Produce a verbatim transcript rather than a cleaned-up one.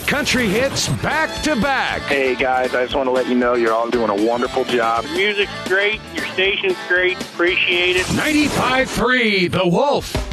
country hits back to back. Hey, guys, I just want to let you know you're all doing a wonderful job. Your music's great. Your station's great. Appreciate it. ninety-five point three The Wolf.